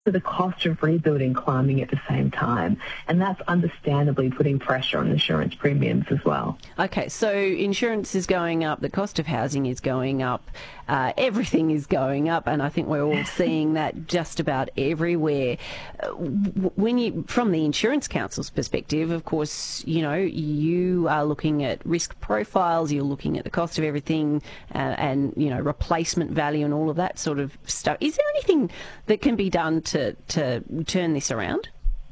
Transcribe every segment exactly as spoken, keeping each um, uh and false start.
with the cost of rebuilding climbing at the same time. And that's understandably putting pressure on insurance premiums as well. Okay, so insurance is going up, the cost of housing is going up, uh, everything is going up, and I think we're all seeing that just about everywhere. When you, from the Insurance Council's perspective, of course, you know, you are looking at risk profiles, you're looking at the cost of everything, uh, and, you know, replacement value and all of that sort of stuff. Is there anything that can be done to, to turn this around?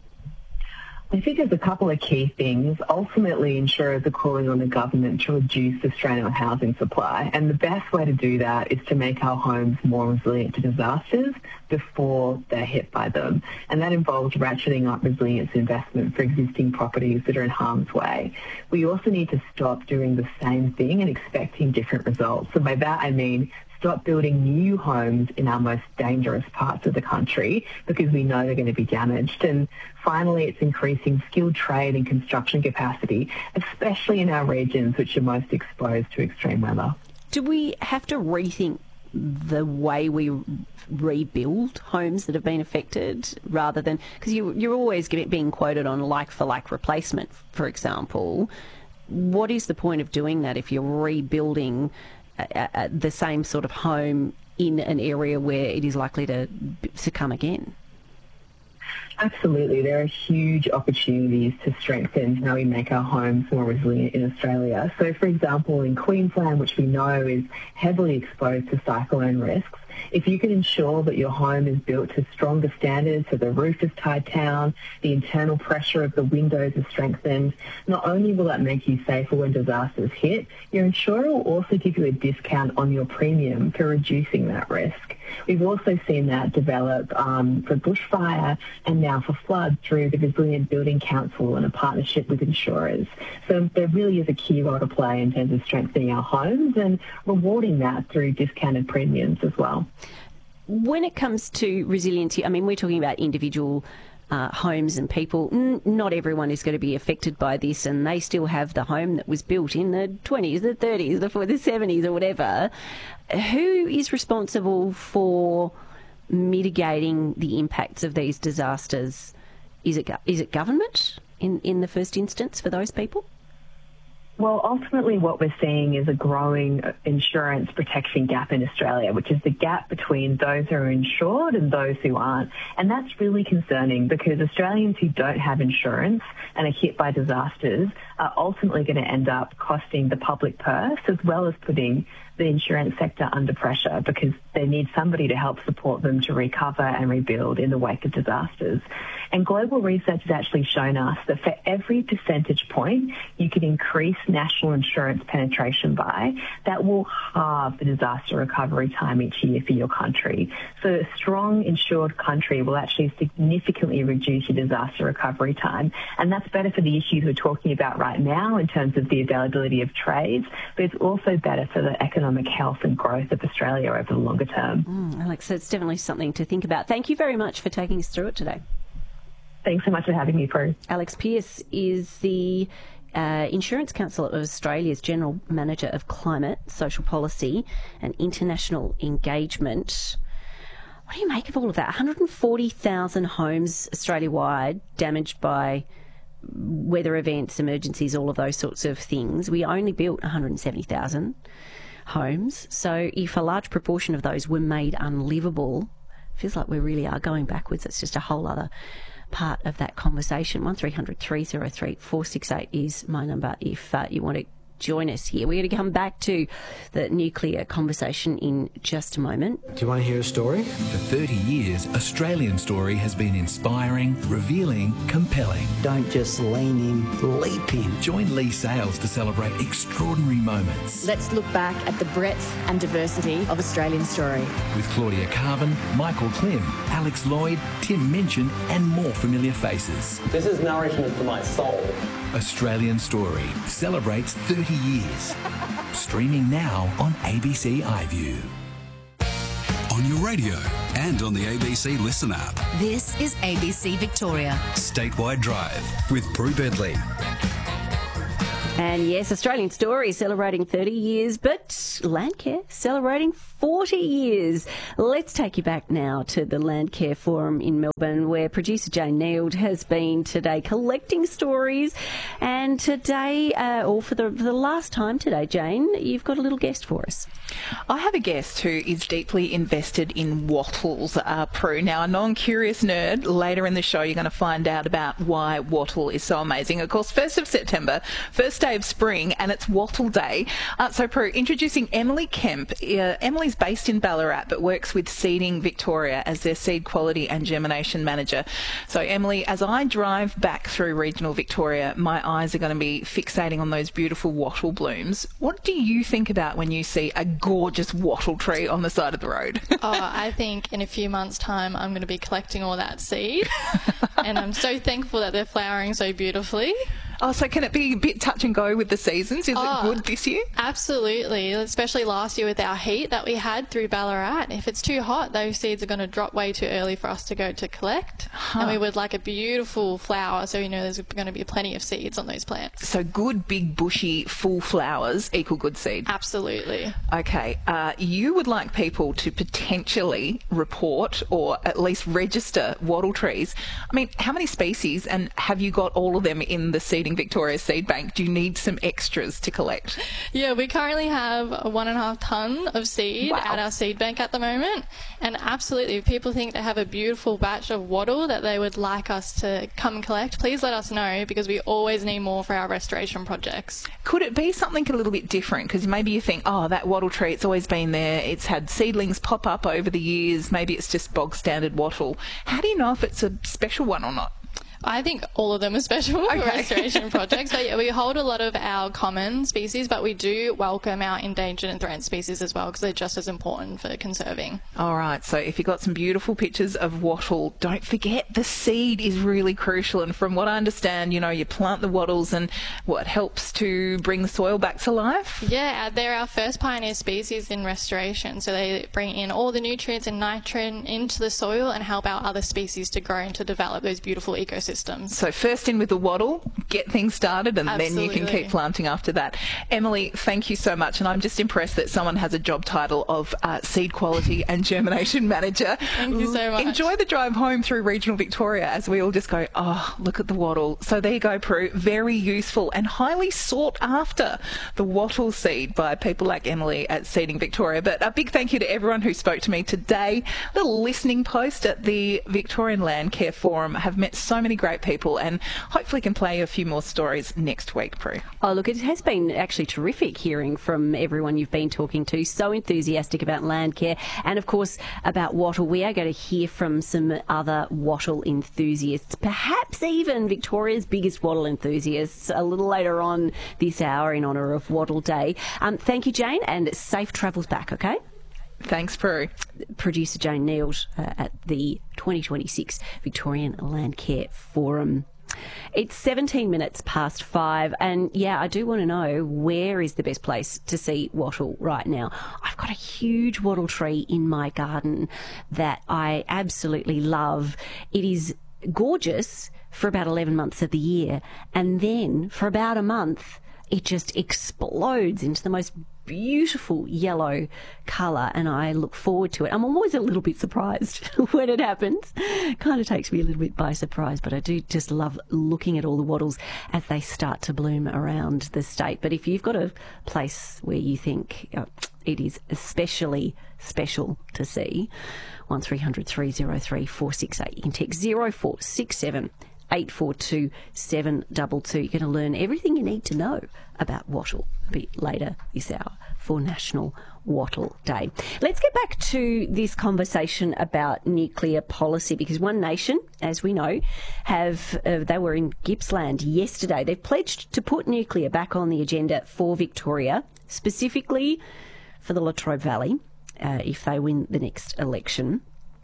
I think there's a couple of key things. Ultimately, insurers are calling on the government to reduce the strain on housing supply. And the best way to do that is to make our homes more resilient to disasters before they're hit by them. And that involves ratcheting up resilience investment for existing properties that are in harm's way. We also need to stop doing the same thing and expecting different results. So by that, I mean stop building new homes in our most dangerous parts of the country because we know they're going to be damaged. And finally, it's increasing skilled trade and construction capacity, especially in our regions which are most exposed to extreme weather. Do we have to rethink the way we rebuild homes that have been affected rather than... Because you, you're always being quoted on like-for-like replacement, for example. What is the point of doing that if you're rebuilding Uh, uh, the same sort of home in an area where it is likely to succumb again? Absolutely. There are huge opportunities to strengthen how we make our homes more resilient in Australia. So, for example, in Queensland, which we know is heavily exposed to cyclone risks, if you can ensure that your home is built to stronger standards, so the roof is tied down, the internal pressure of the windows is strengthened, not only will that make you safer when disasters hit, your insurer will also give you a discount on your premium for reducing that risk. We've also seen that develop um, for bushfire and now for flood through the Resilient Building Council and a partnership with insurers. So there really is a key role to play in terms of strengthening our homes and rewarding that through discounted premiums as well. When it comes to resiliency, I mean, we're talking about individual uh, homes and people. N- not everyone is going to be affected by this, and they still have the home that was built in the twenties, the thirties, the, the seventies or whatever. Who is responsible for mitigating the impacts of these disasters? Is it is it government in, in the first instance for those people? Well, ultimately what we're seeing is a growing insurance protection gap in Australia, which is the gap between those who are insured and those who aren't. And that's really concerning because Australians who don't have insurance and are hit by disasters are ultimately going to end up costing the public purse as well as putting the insurance sector under pressure because they need somebody to help support them to recover and rebuild in the wake of disasters. And global research has actually shown us that for every percentage point you can increase national insurance penetration by, that will halve the disaster recovery time each year for your country. So a strong insured country will actually significantly reduce your disaster recovery time. And that's better for the issues we're talking about right now in terms of the availability of trades, but it's also better for the economic health and growth of Australia over the longer term. Mm, Alex, so it's definitely something to think about. Thank you very much for taking us through it today. Thanks so much for having me, Prue. Alex Pearce is the uh, Insurance Council of Australia's General Manager of Climate, Social Policy and International Engagement. What do you make of all of that? one hundred forty thousand homes Australia-wide damaged by weather events, emergencies, all of those sorts of things. We only built one hundred seventy thousand homes. So if a large proportion of those were made unlivable, it feels like we really are going backwards. It's just a whole other part of that conversation. one three hundred three oh three four six eight is my number if uh, you want to join us here. We're going to come back to the nuclear conversation in just a moment. Do you want to hear a story? For thirty years, Australian Story has been inspiring, revealing, compelling. Don't just lean in, leap in. Join Lee Sales to celebrate extraordinary moments. Let's look back at the breadth and diversity of Australian Story. With Claudia Carvin, Michael Klim, Alex Lloyd, Tim Minchin and more familiar faces. This is nourishment for my soul. Australian Story celebrates thirty years. Streaming now on A B C iView. On your radio and on the A B C Listen app. This is A B C Victoria. Statewide Drive with Prue Bedley. And yes, Australian Story celebrating thirty years, but Landcare celebrating forty years. Let's take you back now to the Landcare Forum in Melbourne, where producer Jane Neild has been today collecting stories. And today, uh, or for the, for the last time today, Jane, you've got a little guest for us. I have a guest who is deeply invested in wattles, uh, Prue. Now, a non-curious nerd, later in the show you're going to find out about why wattle is so amazing. Of course, first of September, first day of spring, and it's Wattle Day. Uh, so, Prue, introducing Emily Kemp. Uh, Emily's based in Ballarat but works with Seeding Victoria as their seed quality and germination manager. So, Emily, as I drive back through regional Victoria, my eyes are going to be fixating on those beautiful wattle blooms. What do you think about when you see a gorgeous wattle tree on the side of the road? Oh, I think in a few months' time I'm going to be collecting all that seed, and I'm so thankful that they're flowering so beautifully. Oh, so can it be a bit touch and go with the seasons? Is oh, it good this year? Absolutely, especially last year with our heat that we had through Ballarat. If it's too hot, those seeds are going to drop way too early for us to go to collect. Huh. And we would like a beautiful flower, so you know there's going to be plenty of seeds on those plants. So good, big, bushy, full flowers equal good seed? Absolutely. Okay, uh, you would like people to potentially report or at least register wattle trees. I mean, how many species, and have you got all of them in the Seeding Victoria seed bank? Do you need some extras to collect? Yeah, we currently have a one and a half tonne of seed wow. at our seed bank at the moment, and absolutely, if people think they have a beautiful batch of wattle that they would like us to come and collect, please let us know, because we always need more for our restoration projects. Could it be something a little bit different? Because maybe you think, oh, that wattle tree, it's always been there, it's had seedlings pop up over the years, maybe it's just bog standard wattle. How do you know if it's a special one or not? I think all of them are special okay. for restoration projects. So yeah, we hold a lot of our common species, but we do welcome our endangered and threatened species as well, because they're just as important for conserving. All right, so if you've got some beautiful pictures of wattle, don't forget the seed is really crucial. And from what I understand, you know, you plant the wattles and what helps to bring the soil back to life? Yeah, they're our first pioneer species in restoration. So they bring in all the nutrients and nitrogen into the soil and help our other species to grow and to develop those beautiful ecosystems. Systems. So first in with the wattle, get things started, and Absolutely. then you can keep planting after that. Emily, thank you so much, and I'm just impressed that someone has a job title of uh, seed quality and germination manager. Thank you so much. Enjoy the drive home through regional Victoria as we all just go, oh, look at the wattle. So there you go, Prue. Very useful and highly sought after, the wattle seed by people like Emily at Seeding Victoria. But a big thank you to everyone who spoke to me today. A little listening post at the Victorian Landcare Forum. Have met so many great people, and hopefully can play a few more stories next week, Prue. Oh, look, it has been actually terrific hearing from everyone you've been talking to. So enthusiastic about Landcare and, of course, about wattle. We are going to hear from some other wattle enthusiasts, perhaps even Victoria's biggest wattle enthusiasts, a little later on this hour in honour of Wattle Day. Um, thank you, Jane, and safe travels back, okay? Thanks, Prue. Producer Jane Neild uh, at the twenty twenty-six Victorian Landcare Forum. It's seventeen minutes past five, and yeah, I do want to know, where is the best place to see wattle right now? I've got a huge wattle tree in my garden that I absolutely love. It is gorgeous for about eleven months of the year, and then for about a month it just explodes into the most beautiful yellow colour, and I look forward to it. I'm always a little bit surprised when it happens. Kind of takes me a little bit by surprise, but I do just love looking at all the wattles as they start to bloom around the state. But if you've got a place where you think oh, it is especially special to see, one three hundred three oh three four six eight. You can text zero four six seven eight four two seven two two. You're going to learn everything you need to know about wattle a bit later this hour for National Wattle Day. Let's get back to this conversation about nuclear policy, because One Nation, as we know, have uh, they were in Gippsland yesterday. They've pledged to put nuclear back on the agenda for Victoria, specifically for the Latrobe Valley, uh, if they win the next election.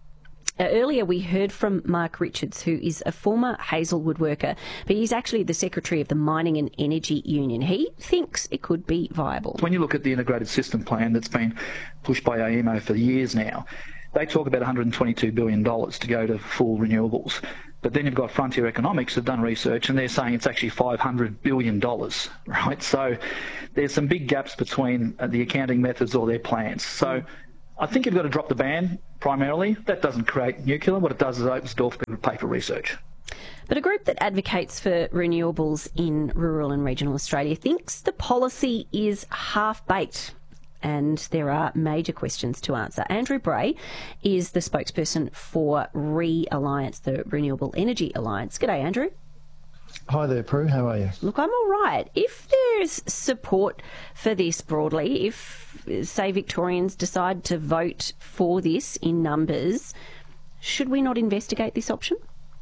Uh, earlier we heard from Mark Richards, who is a former Hazelwood worker, but he's actually the Secretary of the Mining and Energy Union. He thinks it could be viable. When you look at the integrated system plan that's been pushed by A E M O for years now, they talk about one hundred twenty-two billion dollars to go to full renewables. But then you've got Frontier Economics who've done research and they're saying it's actually five hundred billion dollars, right? So there's some big gaps between the accounting methods or their plans. So I think you've got to drop the ban primarily. That doesn't create nuclear. What it does is it opens the door for people to pay for research. But a group that advocates for renewables in rural and regional Australia thinks the policy is half-baked. And there are major questions to answer. Andrew Bray is the spokesperson for RE-Alliance, the Renewable Energy Alliance. G'day, Andrew. Hi there, Prue. How are you? Look, I'm all right. If there's support for this broadly, if, say, Victorians decide to vote for this in numbers, should we not investigate this option?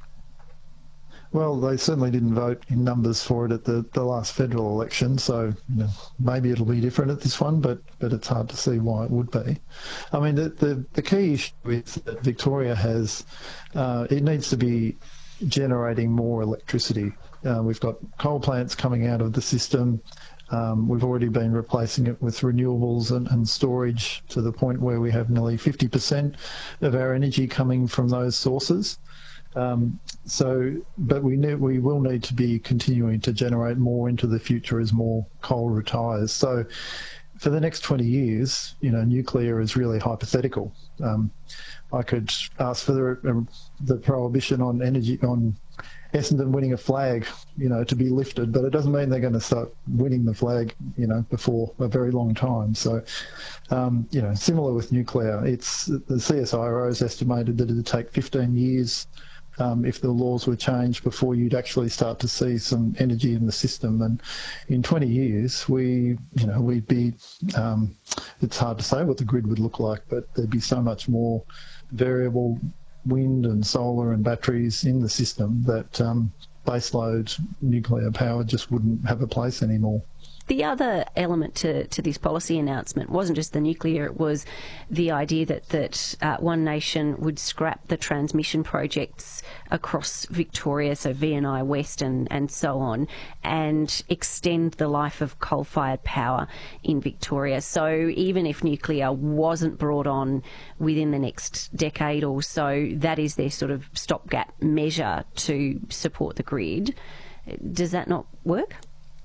Well, they certainly didn't vote in numbers for it at the, the last federal election, so you know, maybe it'll be different at this one, but, but it's hard to see why it would be. I mean, the, the, the key issue is that Victoria has, uh, it needs to be generating more electricity. Uh, we've got coal plants coming out of the system. Um, we've already been replacing it with renewables and, and storage to the point where we have nearly fifty percent of our energy coming from those sources. Um, so, but we ne- we will need to be continuing to generate more into the future as more coal retires. So, for the next twenty years, you know, nuclear is really hypothetical. Um, I could ask for the, um, the prohibition on energy on Essendon winning a flag, you know, to be lifted, but it doesn't mean they're going to start winning the flag, you know, before a very long time. So, um, you know, similar with nuclear, it's the C S I R O has estimated that it'd take fifteen years. Um, if the laws were changed before you'd actually start to see some energy in the system, and in twenty years we, you know, we'd be. Um, it's hard to say what the grid would look like, but there'd be so much more variable wind and solar and batteries in the system that um, baseload nuclear power just wouldn't have a place anymore. The other element to, to this policy announcement wasn't just the nuclear, it was the idea that, that uh, One Nation would scrap the transmission projects across Victoria, so V N I West and, and so on, and extend the life of coal-fired power in Victoria. So even if nuclear wasn't brought on within the next decade or so, that is their sort of stopgap measure to support the grid. Does that not work?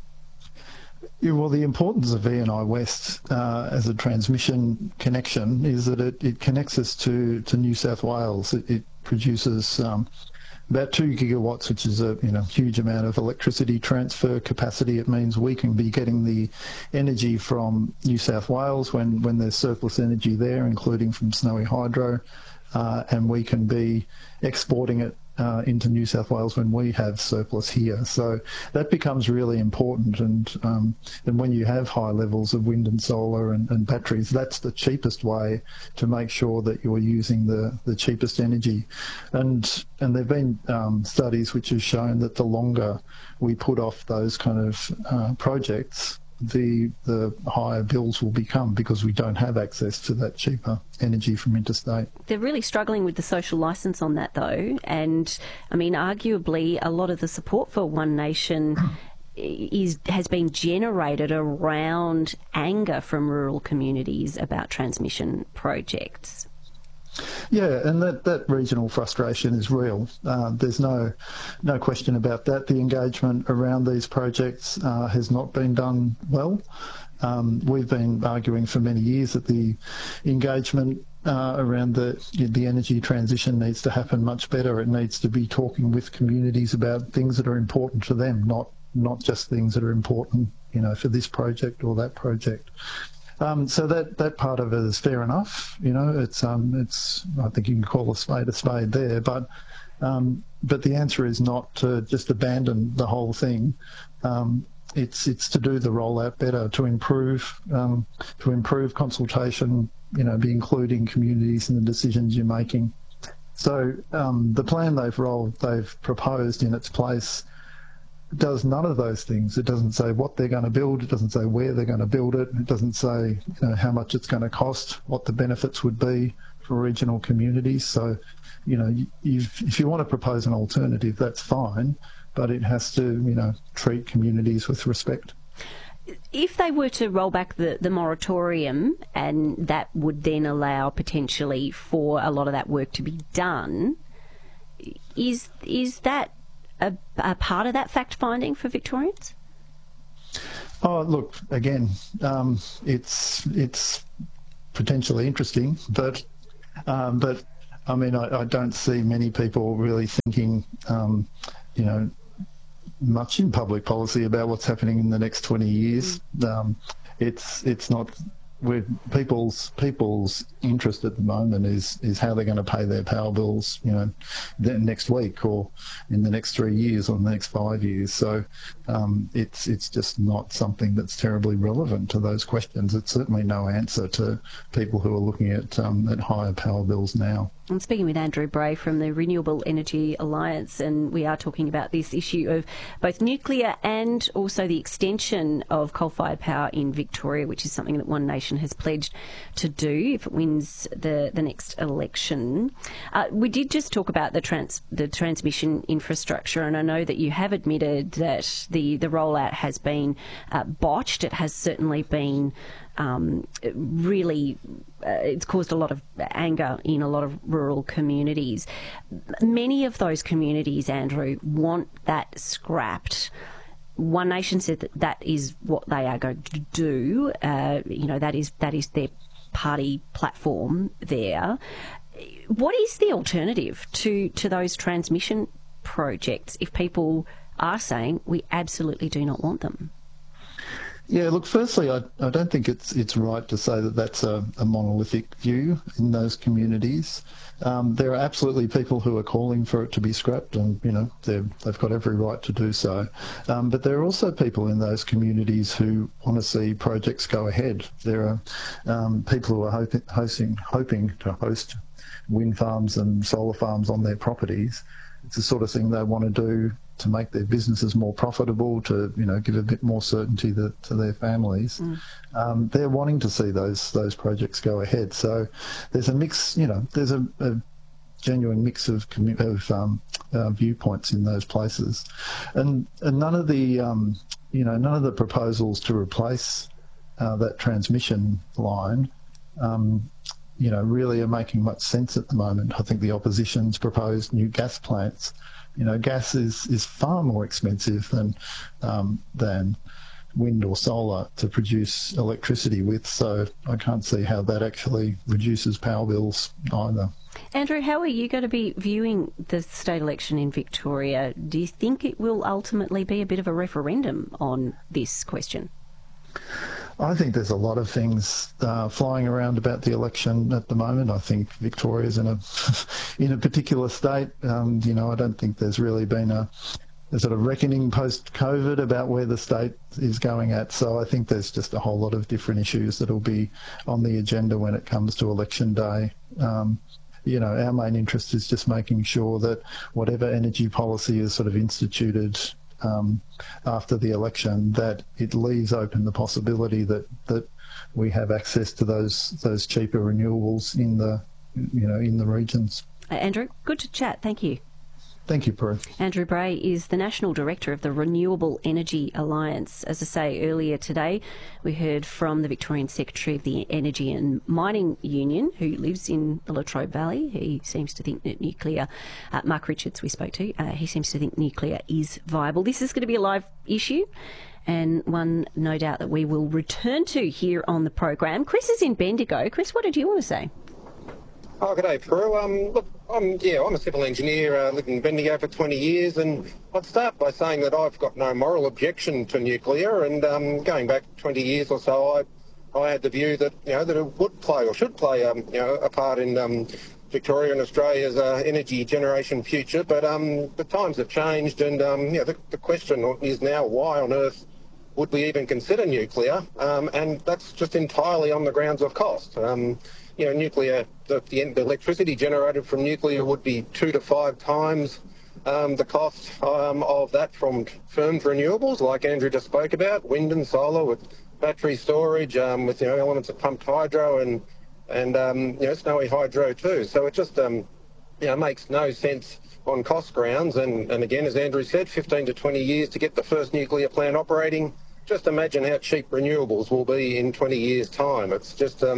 Yeah, well, the importance of V N I West uh, as a transmission connection is that it, it connects us to, to New South Wales. It, it produces um, about two gigawatts, which is a you know huge amount of electricity transfer capacity. It means we can be getting the energy from New South Wales when, when there's surplus energy there, including from Snowy Hydro, uh, and we can be exporting it Uh, into New South Wales when we have surplus here. So that becomes really important, and um, and when you have high levels of wind and solar and, and batteries, that's the cheapest way to make sure that you're using the, the cheapest energy. And and there have been um, studies which have shown that the longer we put off those kind of uh, projects, the the higher bills will become because we don't have access to that cheaper energy from interstate. They're really struggling with the social licence on that though, and I mean arguably a lot of the support for One Nation is has been generated around anger from rural communities about transmission projects. Yeah, and that, that regional frustration is real. Uh, there's no no question about that. The engagement around these projects uh, has not been done well. Um, we've been arguing for many years that the engagement uh, around the the energy transition needs to happen much better. It needs to be talking with communities about things that are important to them, not not just things that are important, you know, for this project or that project. Um, so that, that part of it is fair enough, you know. It's um, it's I think you can call a spade a spade there, but um, but the answer is not to just abandon the whole thing. Um, it's it's to do the rollout better, to improve um, to improve consultation, you know, be including communities in the decisions you're making. So um, the plan they've rolled, they've proposed in its place, does none of those things. It doesn't say what they're going to build. It doesn't say where they're going to build it. It doesn't say you know, how much it's going to cost, what the benefits would be for regional communities. So, you know, you've, if you want to propose an alternative, that's fine, but it has to, you know, treat communities with respect. If they were to roll back the, the moratorium, and that would then allow potentially for a lot of that work to be done, is is that a, a part of that fact finding for Victorians? Oh, look, again, um, it's it's potentially interesting, but um, but I mean, I, I don't see many people really thinking, um, you know, much in public policy about what's happening in the next twenty years. Um, it's it's not. With people's people's interest at the moment is is how they're going to pay their power bills, you know, next week or in the next three years or the next five years. So um, it's it's just not something that's terribly relevant to those questions. It's certainly no answer to people who are looking at um, at higher power bills now. I'm speaking with Andrew Bray from the Renewable Energy Alliance, and we are talking about this issue of both nuclear and also the extension of coal-fired power in Victoria, which is something that One Nation has pledged to do if it wins the, the next election. Uh, we did just talk about the trans, the transmission infrastructure, and I know that you have admitted that the, the rollout has been uh, botched. It has certainly been Um, really, uh, it's caused a lot of anger in a lot of rural communities. Many of those communities, Andrew, want that scrapped. One Nation said that that is what they are going to do. Uh, you know, that is that is their party platform there. What is the alternative to, to those transmission projects if people are saying we absolutely do not want them? Yeah, look, firstly, I, I don't think it's it's right to say that that's a, a monolithic view in those communities. Um, there are absolutely people who are calling for it to be scrapped, and, you know, they've got every right to do so. Um, but there are also people in those communities who want to see projects go ahead. There are um, people who are hoping, hosting, hoping to host wind farms and solar farms on their properties. It's the sort of thing they want to do to make their businesses more profitable, to, you know, give a bit more certainty to, to their families. Mm. Um, they're wanting to see those those projects go ahead. So there's a mix, you know, there's a, a genuine mix of, of um, uh, viewpoints in those places, and and none of the um, you know none of the proposals to replace uh, that transmission line, um, you know, really are making much sense at the moment. I think the opposition's proposed new gas plants. You know, gas is, is far more expensive than um, than wind or solar to produce electricity with, so I can't see how that actually reduces power bills either. Andrew, how are you going to be viewing the state election in Victoria? Do you think it will ultimately be a bit of a referendum on this question? I think there's a lot of things uh, flying around about the election at the moment. I think Victoria's in a in a particular state. Um, you know, I don't think there's really been a, a sort of reckoning post-COVID about where the state is going at. So I think there's just a whole lot of different issues that will be on the agenda when it comes to election day. Um, you know, our main interest is just making sure that whatever energy policy is sort of instituted Um, after the election, that it leaves open the possibility that, that we have access to those those cheaper renewables in the you know in the regions. Uh, Andrew, good to chat. Thank you. Thank you, Prue. Andrew Bray is the National Director of the Renewable Energy Alliance. As I say, earlier today, we heard from the Victorian Secretary of the Energy and Mining Union, who lives in the Latrobe Valley. He seems to think that nuclear, uh, Mark Richards we spoke to, uh, he seems to think nuclear is viable. This is going to be a live issue, and one no doubt that we will return to here on the program. Chris is in Bendigo. Chris, what did you want to say? Oh, good day, Prue. Um, look, I'm, yeah, I'm a civil engineer, uh, lived in Bendigo for twenty years, and I'd start by saying that I've got no moral objection to nuclear, and um, going back twenty years or so, I, I had the view that, you know, that it would play or should play, um, you know, a part in um, Victoria and Australia's uh, energy generation future, but um, the times have changed, and um, you know, the, the question is now, why on earth would we even consider nuclear? Um, and that's just entirely on the grounds of cost. Um, You know, nuclear, the, the, the electricity generated from nuclear would be two to five times um, the cost um, of that from firmed renewables, like Andrew just spoke about, wind and solar with battery storage, um, with, you know, elements of pumped hydro and, and um, you know, snowy hydro too. So it just, um, you know, makes no sense on cost grounds. And, and again, as Andrew said, fifteen to twenty years to get the first nuclear plant operating. Just imagine how cheap renewables will be in twenty years' time. It's just... Um,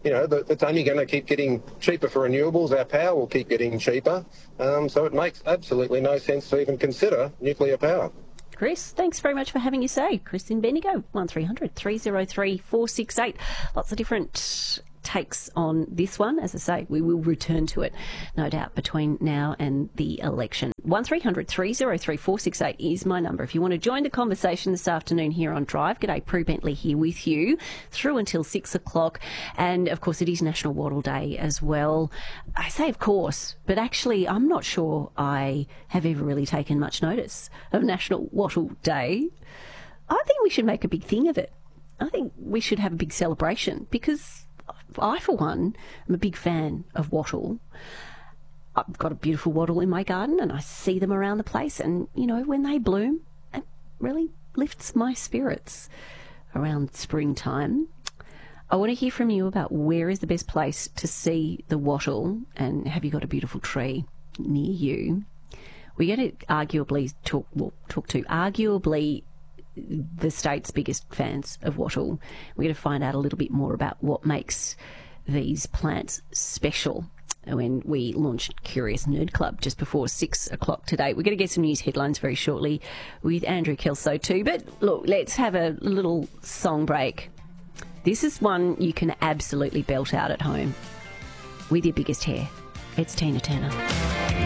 you know, that, that's only going to keep getting cheaper for renewables. Our power will keep getting cheaper. Um, so it makes absolutely no sense to even consider nuclear power. Chris, thanks very much for having your say. Chris in Bendigo, one three hundred three oh three four six eight. Lots of different takes on this one. As I say, we will return to it, no doubt, between now and the election. one three hundred three oh three four six eight is my number. If you want to join the conversation this afternoon here on Drive, g'day, Prue Bentley here with you through until six o'clock. And, of course, it is National Wattle Day as well. I say of course, but actually I'm not sure I have ever really taken much notice of National Wattle Day. I think we should make a big thing of it. I think we should have a big celebration because I, for one, am a big fan of wattle. I've got a beautiful wattle in my garden and I see them around the place, and, you know, when they bloom, it really lifts my spirits around springtime. I want to hear from you about where is the best place to see the wattle, and have you got a beautiful tree near you? We're going to arguably talk, well, talk to arguably the state's biggest fans of wattle. We're going to find out a little bit more about what makes these plants special when we launched Curious Nerd Club just before six o'clock today. We're going to get some news headlines very shortly with Andrew Kelso too. But look, let's have a little song break. This is one you can absolutely belt out at home with your biggest hair. It's Tina Turner.